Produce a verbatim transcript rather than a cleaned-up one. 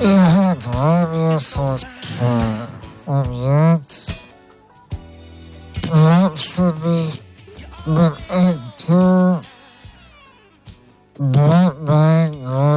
Ja, Träume und jetzt bleibst du mich mit Ento, bleib mein Gott.